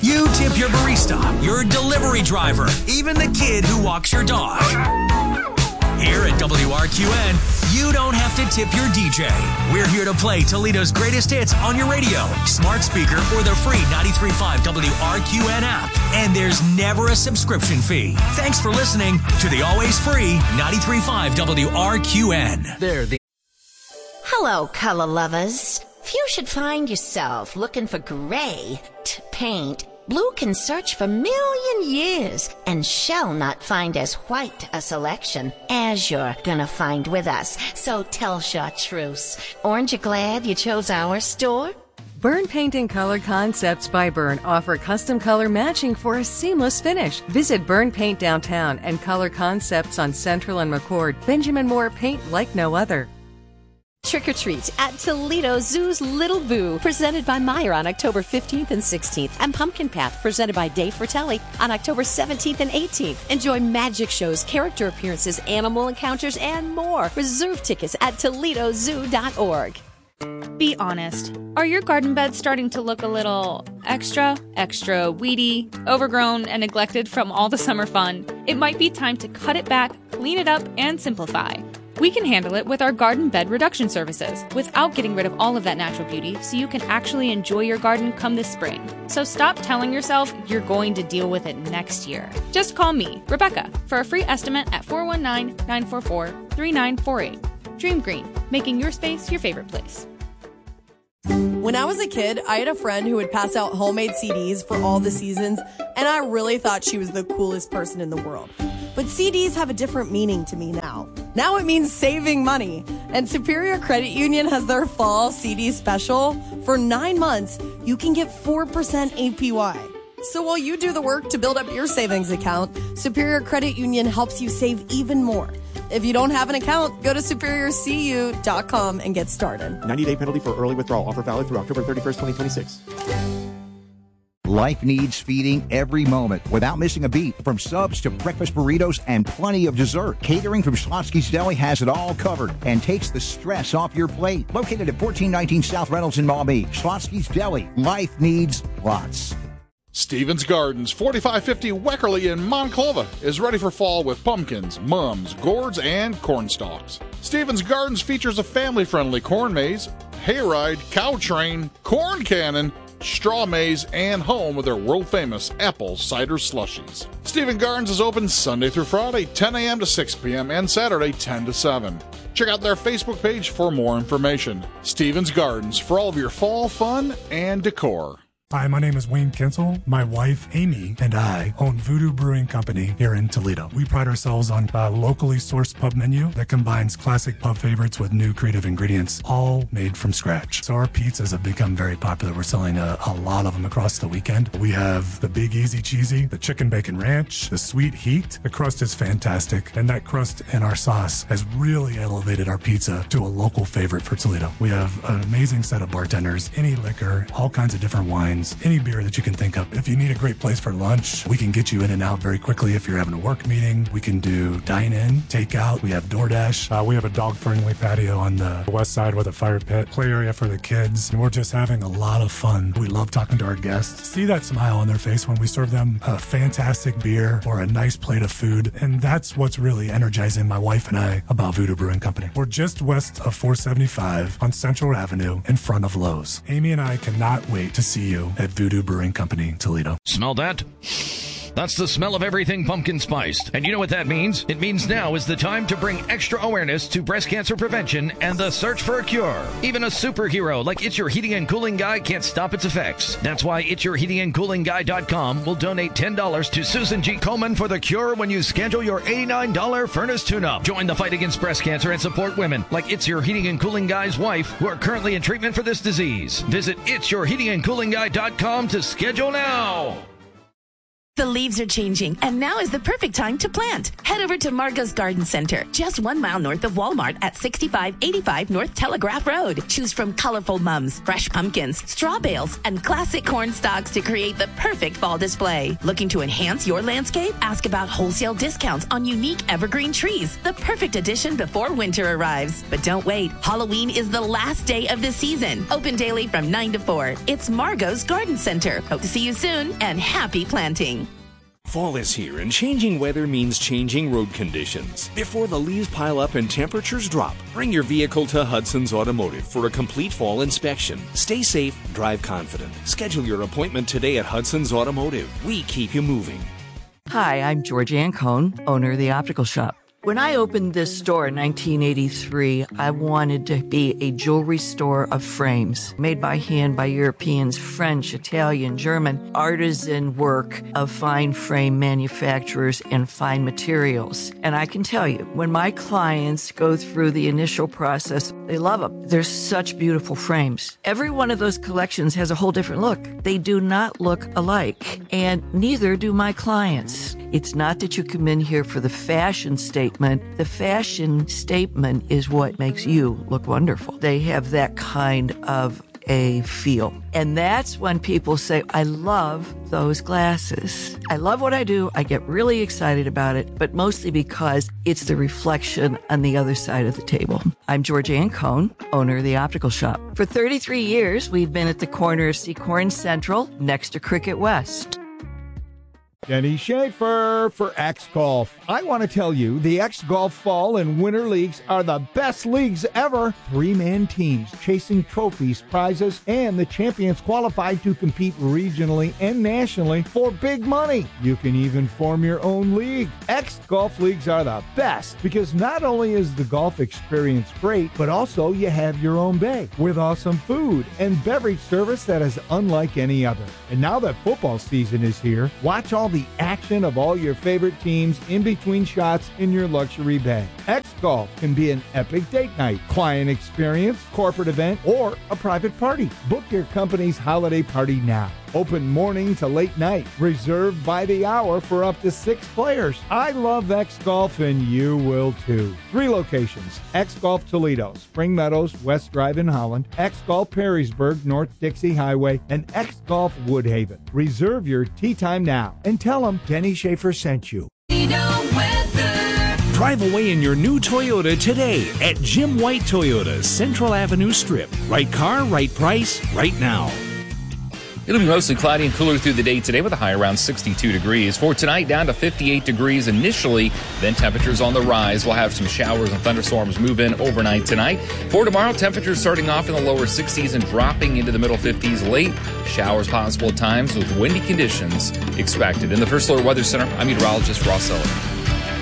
You tip your barista, your delivery driver, even the kid who walks your dog. Here at WRQN, you don't have to tip your DJ. We're here to play Toledo's greatest hits on your radio, smart speaker, or the free 93.5 WRQN app. And there's never a subscription fee. Thanks for listening to the always free 93.5 WRQN. Hello, color lovers. If you should find yourself looking for gray paint, blue can search for a million years and shall not find as white a selection as you're gonna find with us. So tell chartreuse, aren't you glad you chose our store? Byrne Paint and Color Concepts by Byrne offer custom color matching for a seamless finish. Visit Byrne Paint downtown and Color Concepts on Central and McCord. Benjamin Moore paint like no other. Trick or Treat at Toledo Zoo's Little Boo, presented by Meijer on October 15th and 16th, and Pumpkin Path, presented by Dave Fratelli on October 17th and 18th. Enjoy magic shows, character appearances, animal encounters, and more. Reserve tickets at ToledoZoo.org. Be honest. Are your garden beds starting to look a little extra weedy, overgrown, and neglected from all the summer fun? It might be time to cut it back, clean it up, and simplify. We can handle it with our garden bed reduction services without getting rid of all of that natural beauty, so you can actually enjoy your garden come this spring. So stop telling yourself you're going to deal with it next year. Just call me, Rebecca, for a free estimate at 419-944-3948. Dream Green, making your space your favorite place. When I was a kid, I had a friend who would pass out homemade CDs for all the seasons, and I really thought she was the coolest person in the world. But CDs have a different meaning to me now. Now it means saving money. And Superior Credit Union has their fall CD special. For 9 months, you can get 4% APY. So while you do the work to build up your savings account, Superior Credit Union helps you save even more. If you don't have an account, go to superiorcu.com and get started. 90-day penalty for early withdrawal. Offer valid through October 31st, 2026. Life needs feeding every moment without missing a beat. From subs to breakfast burritos and plenty of dessert, catering from Schlotsky's Deli has it all covered and takes the stress off your plate. Located at 1419 South Reynolds in Maumee, Schlotsky's Deli. Life needs lots. Stevens Gardens, 4550 Weckerly in Monclova, is ready for fall with pumpkins, mums, gourds, and corn stalks. Stevens Gardens features a family-friendly corn maze, hayride, cow train, corn cannon, straw maze, and home with their world-famous apple cider slushies. Stevens Gardens is open Sunday through Friday, 10 a.m. to 6 p.m., and Saturday, 10 to 7. Check out their Facebook page for more information. Stevens Gardens, for all of your fall fun and decor. Hi, my name is Wayne Kinsel. My wife, Amy, and I own Voodoo Brewing Company here in Toledo. We pride ourselves on a locally sourced pub menu that combines classic pub favorites with new creative ingredients, all made from scratch. So our pizzas have become very popular. We're selling a lot of them across the weekend. We have the Big Easy Cheesy, the Chicken Bacon Ranch, the Sweet Heat. The crust is fantastic, and that crust and our sauce has really elevated our pizza to a local favorite for Toledo. We have an amazing set of bartenders, any liquor, all kinds of different wines, any beer that you can think of. If you need a great place for lunch, we can get you in and out very quickly. If you're having a work meeting, we can do dine-in, takeout. We have DoorDash. We have a dog-friendly patio on the west side with a fire pit, play area for the kids. And we're just having a lot of fun. We love talking to our guests. See that smile on their face when we serve them a fantastic beer or a nice plate of food. And that's what's really energizing my wife and I about Voodoo Brewing Company. We're just west of 475 on Central Avenue in front of Lowe's. Amy and I cannot wait to see you at Voodoo Brewing Company, Toledo. Smell that? That's the smell of everything pumpkin spiced. And you know what that means? It means now is the time to bring extra awareness to breast cancer prevention and the search for a cure. Even a superhero like It's Your Heating and Cooling Guy can't stop its effects. That's why It'sYourHeatingAndCoolingGuy.com will donate $10 to Susan G. Komen for the cure when you schedule your $89 furnace tune-up. Join the fight against breast cancer and support women like It's Your Heating and Cooling Guy's wife who are currently in treatment for this disease. Visit It'sYourHeatingAndCoolingGuy.com to schedule now. The leaves are changing, and now is the perfect time to plant. Head over to Margot's Garden Center, just 1 mile north of Walmart at 6585 North Telegraph Road. Choose from colorful mums, fresh pumpkins, straw bales, and classic corn stalks to create the perfect fall display. Looking to enhance your landscape? Ask about wholesale discounts on unique evergreen trees, the perfect addition before winter arrives. But don't wait. Halloween is the last day of the season. Open daily from 9 to 4. It's Margot's Garden Center. Hope to see you soon, and happy planting. Fall is here, and changing weather means changing road conditions. Before the leaves pile up and temperatures drop, bring your vehicle to Hudson's Automotive for a complete fall inspection. Stay safe, drive confident. Schedule your appointment today at Hudson's Automotive. We keep you moving. Hi, I'm Georgianne Cohn, owner of the Optical Shop. When I opened this store in 1983, I wanted to be a jewelry store of frames, made by hand by Europeans, French, Italian, German, artisan work of fine frame manufacturers and fine materials. And I can tell you, when my clients go through the initial process, they love them. They're such beautiful frames. Every one of those collections has a whole different look. They do not look alike, and neither do my clients. It's not that you come in here for the fashion statement. The fashion statement is what makes you look wonderful. They have that kind of a feel. And that's when people say, I love those glasses. I love what I do. I get really excited about it, but mostly because it's the reflection on the other side of the table. I'm Georgianne Cohn, owner of the Optical Shop. For 33 years, we've been at the corner of Seacorn Central next to Cricket West. Denny Schaefer for X Golf. I want to tell you, the X Golf Fall and Winter Leagues are the best leagues ever. 3-man teams chasing trophies, prizes, and the champions qualified to compete regionally and nationally for big money. You can even form your own league. X Golf Leagues are the best because not only is the golf experience great, but also you have your own bay with awesome food and beverage service that is unlike any other. And now that football season is here, watch all the action of all your favorite teams in between shots in your luxury bay. X Golf can be an epic date night, client experience, corporate event, or a private party. Book your company's holiday party now. Open morning to late night. Reserved by the hour for up to 6 players. I love X Golf and you will too. 3 locations. X Golf Toledo, Spring Meadows, West Drive in Holland, X Golf Perrysburg, North Dixie Highway, and X Golf Woodhaven. Reserve your tee time now and tell them Denny Schaefer sent you. Drive away in your new Toyota today at Jim White Toyota's Central Avenue Strip. Right car, right price, right now. It'll be mostly cloudy and cooler through the day today with a high around 62 degrees. For tonight, down to 58 degrees initially, then temperatures on the rise. We'll have some showers and thunderstorms move in overnight tonight. For tomorrow, temperatures starting off in the lower 60s and dropping into the middle 50s late. Showers possible at times with windy conditions expected. In the First Alert Weather Center, I'm meteorologist Ross Sullivan.